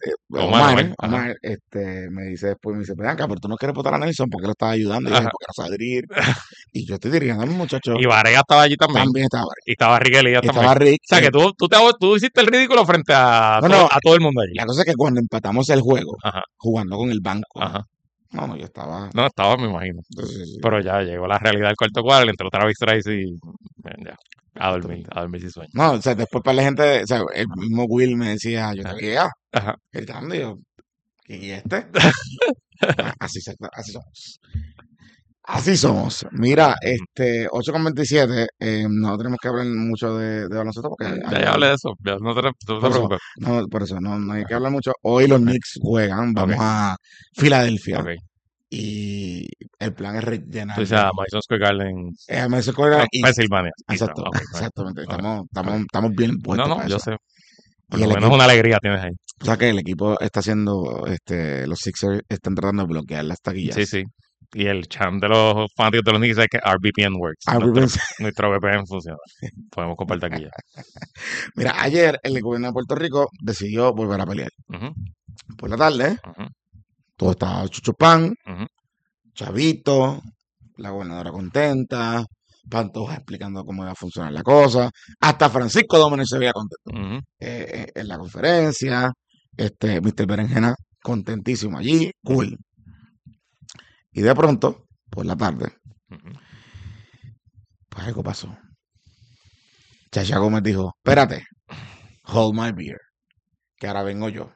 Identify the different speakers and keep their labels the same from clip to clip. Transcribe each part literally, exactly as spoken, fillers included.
Speaker 1: eh,
Speaker 2: Omar, Omar,
Speaker 1: Omar,
Speaker 2: ajá.
Speaker 1: Omar, este, me dice después, me dice, Bianca, pero tú no quieres votar a Nelson porque lo estaba ayudando. Y yo dije,
Speaker 2: Ajá.
Speaker 1: porque no sabe dirigir. Y yo estoy dirigiendo a mi muchacho.
Speaker 2: Y Varela estaba allí también.
Speaker 1: También estaba ahí.
Speaker 2: Y estaba Rick Elías también.
Speaker 1: Estaba Rick.
Speaker 2: O sea,
Speaker 1: eh,
Speaker 2: que tú, tú, te, tú hiciste el ridículo frente a
Speaker 1: no,
Speaker 2: todo,
Speaker 1: no,
Speaker 2: a todo el mundo allí.
Speaker 1: la cosa es que cuando empatamos el juego,
Speaker 2: Ajá,
Speaker 1: jugando con el banco,
Speaker 2: ajá.
Speaker 1: no, no, yo estaba.
Speaker 2: No, estaba, me imagino.
Speaker 1: Entonces,
Speaker 2: Pero ya llegó la realidad del cuarto cuadro, le entró Travis Trice y eh, ya, a dormir, a dormir sin sueño.
Speaker 1: no, o sea, después para la gente, o sea, el mismo Will me decía, yo te
Speaker 2: Ajá,
Speaker 1: veía
Speaker 2: ajá.
Speaker 1: gritando, y yo, ¿y este? Ah, Así, se- así somos. Así somos. Mira,
Speaker 2: Ujú.
Speaker 1: este, ocho con veintisiete, eh, no tenemos que hablar mucho de, de baloncesto porque
Speaker 2: Mm, Ya, ya
Speaker 1: ayer,
Speaker 2: hablé de eso, ya no te, no te
Speaker 1: por eso,
Speaker 2: preocupes.
Speaker 1: no, por eso, no, no hay que
Speaker 2: Ajá.
Speaker 1: hablar mucho. Hoy los
Speaker 2: Eh,
Speaker 1: Knicks juegan,
Speaker 2: Ok,
Speaker 1: vamos a Filadelfia
Speaker 2: ok.
Speaker 1: y el plan es
Speaker 2: Tú
Speaker 1: rellenar
Speaker 2: dices a
Speaker 1: de.
Speaker 2: Madison Square Garden,
Speaker 1: Eh, Madison Square
Speaker 2: ah,
Speaker 1: East.
Speaker 2: Pensilvania. East,
Speaker 1: Exacto,
Speaker 2: ok, ok,
Speaker 1: exactamente.
Speaker 2: ok,
Speaker 1: Estamos,
Speaker 2: ok.
Speaker 1: estamos, estamos bien
Speaker 2: No,
Speaker 1: puestos
Speaker 2: no,
Speaker 1: para
Speaker 2: yo
Speaker 1: eso.
Speaker 2: sé. Por
Speaker 1: Y
Speaker 2: lo
Speaker 1: el
Speaker 2: menos
Speaker 1: equipo,
Speaker 2: una alegría tienes ahí.
Speaker 1: o sea que el equipo está haciendo, este, los Sixers están tratando de bloquear las
Speaker 2: Sí,
Speaker 1: taquillas.
Speaker 2: sí. Y el chant de los fanáticos de los Knicks es que our V P N works.
Speaker 1: Ah,
Speaker 2: Nuestro,
Speaker 1: pues,
Speaker 2: nuestro V P N funciona. Podemos compartir aquí ya.
Speaker 1: mira, ayer el gobierno de Puerto Rico decidió volver a pelear.
Speaker 2: Ujú,
Speaker 1: Por la tarde,
Speaker 2: ujú,
Speaker 1: todo estaba chuchupán,
Speaker 2: ujú,
Speaker 1: chavito, la gobernadora contenta, Pantoja explicando cómo iba a funcionar la cosa. Hasta Francisco Domenech se veía contento.
Speaker 2: ujú,
Speaker 1: Eh, eh, en la conferencia, este, míster Berenjena contentísimo allí,
Speaker 2: ujú,
Speaker 1: cool. Y de pronto, por la tarde,
Speaker 2: ujú.
Speaker 1: pues algo pasó. Chacha Gómez dijo, espérate, hold my beer, que ahora vengo yo.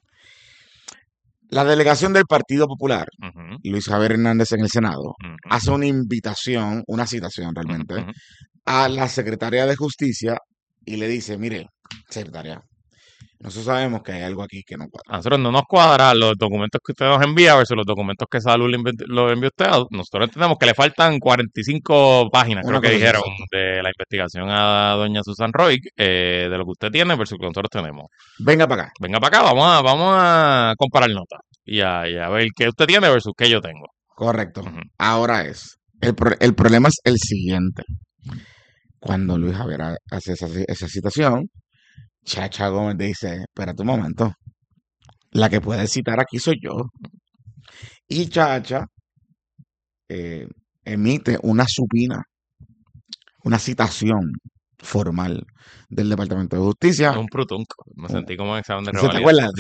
Speaker 1: La delegación del Partido Popular,
Speaker 2: Ujú,
Speaker 1: Luis Javier Hernández en el Senado,
Speaker 2: ujú,
Speaker 1: hace una invitación, una citación
Speaker 2: ujú,
Speaker 1: realmente,
Speaker 2: ujú.
Speaker 1: a la secretaria de Justicia y le dice, mire, secretaria, nosotros sabemos que hay algo aquí que no
Speaker 2: A
Speaker 1: cuadra.
Speaker 2: nosotros no nos cuadran los documentos que usted nos envía versus los documentos que Salud le envi- lo envió a usted. Nosotros entendemos que le faltan cuarenta y cinco páginas, creo
Speaker 1: Una
Speaker 2: que
Speaker 1: cosa así,
Speaker 2: dijeron,
Speaker 1: exacto.
Speaker 2: de la investigación a doña Susan Roy, eh, de lo que usted tiene versus lo que nosotros tenemos.
Speaker 1: Venga para acá.
Speaker 2: Venga para acá, vamos a, vamos a comparar notas y a, y a ver qué usted tiene versus qué yo tengo.
Speaker 1: Correcto.
Speaker 2: Ujú,
Speaker 1: Ahora es. El, pro- el problema es el siguiente. Cuando Luis Javier ha- hace esa, esa citación, Chacha Gómez dice, espérate un momento, la que puede citar aquí soy yo. Y Chacha eh, emite una supina, una citación formal del Departamento de
Speaker 2: Es
Speaker 1: Justicia.
Speaker 2: un prutunco. Me
Speaker 1: Oh,
Speaker 2: sentí como en examen de
Speaker 1: ¿se te
Speaker 2: revalida.
Speaker 1: acuerdas?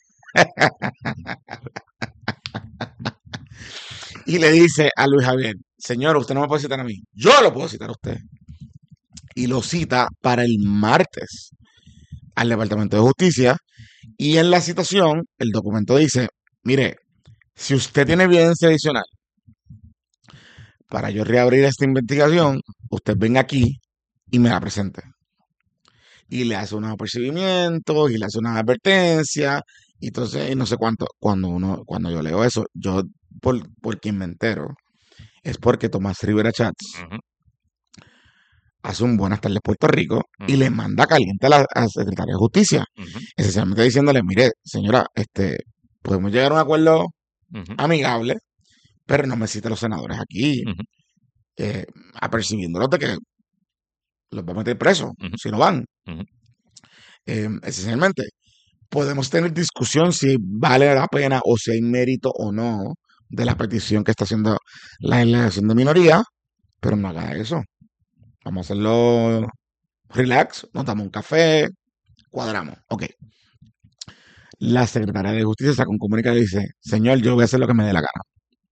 Speaker 1: Y le dice a Luis Javier, señor, usted no me puede citar a mí, yo lo puedo citar a usted. Y lo cita para el martes al Departamento de Justicia. Y en la citación, el documento dice, mire, si usted tiene evidencia adicional para yo reabrir esta investigación, usted venga aquí y me la presente. Y le hace unos apercibimientos y le hace unas advertencias. Y entonces, y no sé cuánto, cuando uno, cuando yo leo eso, yo por, por quien me entero, es porque Tomás Rivera Chats
Speaker 2: Ujú,
Speaker 1: hace un buenas tardes Puerto Rico y
Speaker 2: ujú,
Speaker 1: le manda caliente a la, a la secretaria de Justicia,
Speaker 2: ujú,
Speaker 1: esencialmente diciéndole, mire, señora, este, podemos llegar a un acuerdo
Speaker 2: ujú,
Speaker 1: amigable, pero no me cite los senadores aquí,
Speaker 2: ujú,
Speaker 1: eh, apercibiéndolos de que los va a meter presos
Speaker 2: ujú,
Speaker 1: si no van.
Speaker 2: ujú.
Speaker 1: Eh, esencialmente, podemos tener discusión si vale la pena o si hay mérito o no de la petición que está haciendo la delegación de minoría, pero no haga eso. Vamos a hacerlo relax, nos damos un café, cuadramos. Ok. La secretaria de Justicia saca un comunicado y dice, señor, yo voy a hacer lo que me dé la gana.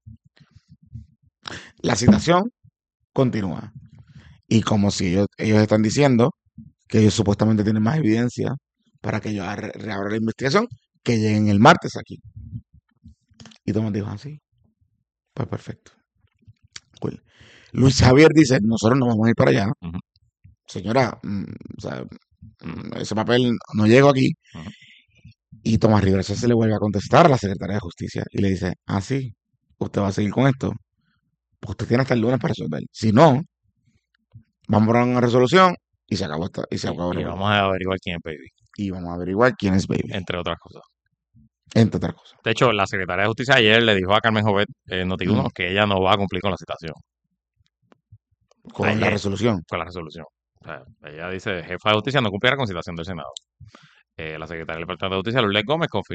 Speaker 1: La citación continúa. Y como si ellos, ellos están diciendo que ellos supuestamente tienen más evidencia para que yo re- reabra la investigación, que lleguen el martes aquí. Y Tomás dijo, así, pues perfecto. Cool. Luis Javier dice, nosotros no vamos a ir para allá.
Speaker 2: Ujú,
Speaker 1: Señora, mm, o sea,
Speaker 2: ujú,
Speaker 1: mm, ese papel no llegó aquí.
Speaker 2: ujú.
Speaker 1: Y Tomás Rivera se le vuelve a contestar a la secretaria de Justicia y le dice, ah, sí, usted va a seguir con esto. Pues usted tiene hasta el lunes para resolver. Si no, vamos a poner una resolución y se acabó esta, y se
Speaker 2: Y,
Speaker 1: acabó el
Speaker 2: y
Speaker 1: revolú.
Speaker 2: vamos a averiguar quién es Baby,
Speaker 1: Y vamos a averiguar quién es Baby,
Speaker 2: entre otras cosas.
Speaker 1: entre otras cosas.
Speaker 2: De hecho, la secretaria de Justicia ayer le dijo a Carmen Jovet en Noti uno
Speaker 1: Mm,
Speaker 2: que ella no va a cumplir con la citación.
Speaker 1: con la
Speaker 2: Ayer,
Speaker 1: resolución.
Speaker 2: con la resolución. O sea, ella dice, jefa de justicia no cumplirá con citación del Senado. Eh, la secretaria del Departamento de Justicia, Lourdes Gómez, confirmó